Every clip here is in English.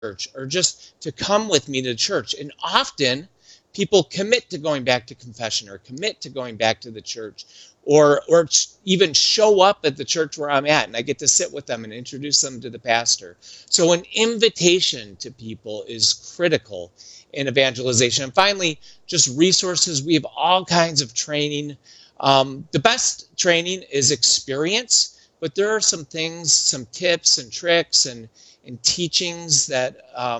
church, or just to come with me to church. And often people commit to going back to confession, or commit to going back to the church, or even show up at the church where I'm at, and I get to sit with them and introduce them to the pastor. So an invitation to people is critical in evangelization. And finally, just resources. We have all kinds of training. The best training is experience, but there are some things, some tips and tricks and teachings that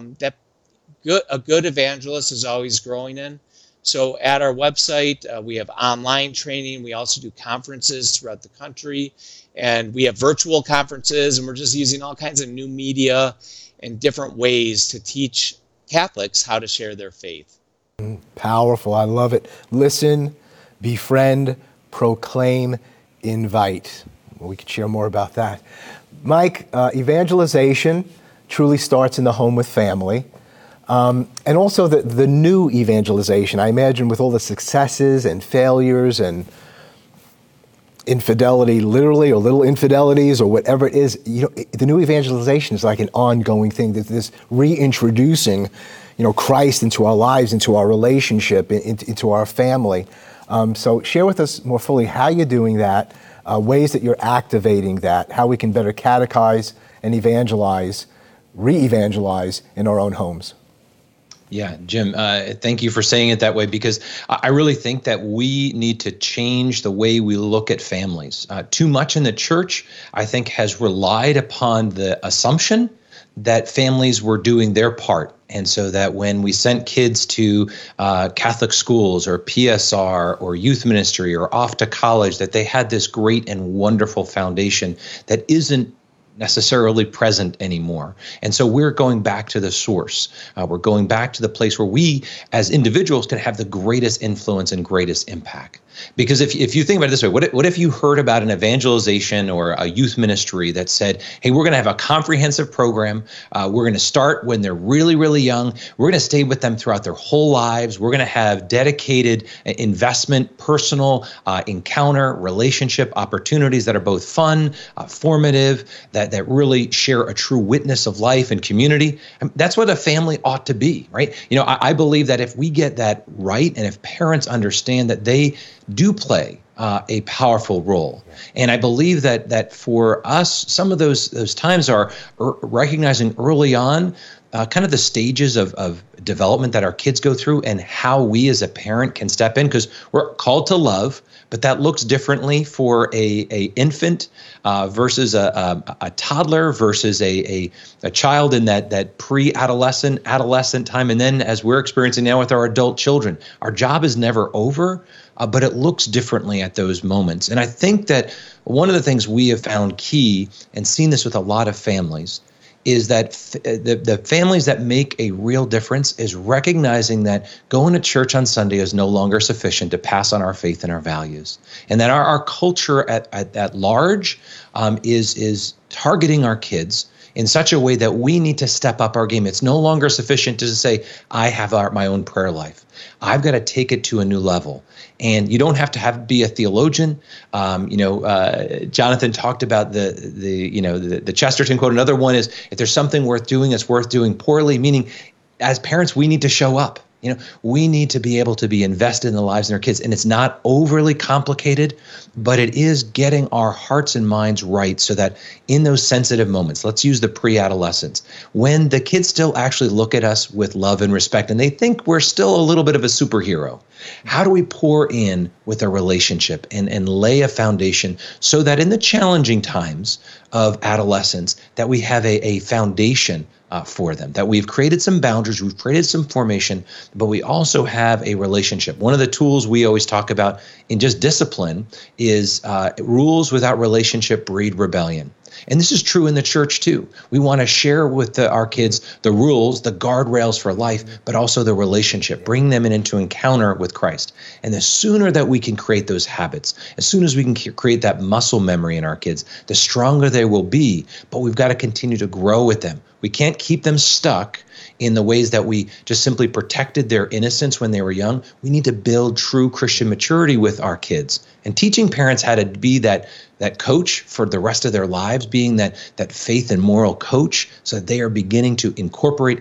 a good evangelist is always growing in. So at our website, we have online training. We also do conferences throughout the country, and we have virtual conferences, and we're just using all kinds of new media and different ways to teach Catholics how to share their faith. Powerful. I love it. Listen, befriend, proclaim, invite. Well, we could share more about that. Mike, evangelization truly starts in the home with family. And also the new evangelization, I imagine, with all the successes and failures and infidelity, literally, or little infidelities, or whatever it is, the new evangelization is like an ongoing thing. There's this reintroducing, Christ into our lives, into our relationship, into our family. So share with us more fully how you're doing that, ways that you're activating that, how we can better catechize and evangelize, re-evangelize in our own homes. Yeah, Jim, thank you for saying it that way, because I really think that we need to change the way we look at families. Too much in the church, I think, has relied upon the assumption that families were doing their part. And so that when we sent kids to Catholic schools or PSR or youth ministry or off to college, that they had this great and wonderful foundation that isn't necessarily present anymore. And so we're going back to the source. We're going back to the place where we as individuals can have the greatest influence and greatest impact. Because if you think about it this way, what if you heard about an evangelization or a youth ministry that said, hey, we're going to have a comprehensive program. We're going to start when they're really, really young. We're going to stay with them throughout their whole lives. We're going to have dedicated investment, personal encounter, relationship opportunities that are both fun, formative, that really share a true witness of life and community. That's what a family ought to be, right? I believe that if we get that right, and if parents understand that they do play a powerful role. And I believe that for us, some of those times are recognizing early on kind of the stages of development that our kids go through, and how we as a parent can step in, because we're called to love, but that looks differently for a infant versus a toddler versus a child in that adolescent time. And then as we're experiencing now with our adult children, our job is never over, but it looks differently at those moments. And I think that one of the things we have found key, and seen this with a lot of families, is that the families that make a real difference is recognizing that going to church on Sunday is no longer sufficient to pass on our faith and our values, and that our culture at large is targeting our kids in such a way that we need to step up our game. It's no longer sufficient to say, I have my own prayer life. I've got to take it to a new level. And you don't have to be a theologian. Jonathan talked about the Chesterton quote. Another one is, if there's something worth doing, it's worth doing poorly, meaning as parents, we need to show up. We need to be able to be invested in the lives of our kids. And it's not overly complicated, but it is getting our hearts and minds right, so that in those sensitive moments, let's use the pre-adolescence, when the kids still actually look at us with love and respect, and they think we're still a little bit of a superhero. How do we pour in with a relationship and lay a foundation, so that in the challenging times of adolescence, that we have a foundation for them, that we've created some boundaries, we've created some formation, but we also have a relationship. One of the tools we always talk about in just discipline is rules without relationship breed rebellion. And this is true in the church too. We want to share with our kids the rules, the guardrails for life, but also the relationship, bring them into encounter with Christ. And the sooner that we can create those habits, as soon as we can create that muscle memory in our kids, the stronger they will be. But we've got to continue to grow with them. We can't keep them stuck in the ways that we just simply protected their innocence when they were young. We need to build true Christian maturity with our kids, and teaching parents how to be that coach for the rest of their lives, being that faith and moral coach, so that they are beginning to incorporate